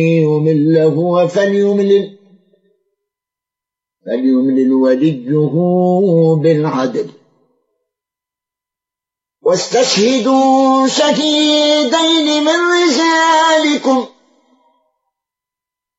له فليملل وليه بالعدل. واستشهدوا شهيدين من رجالكم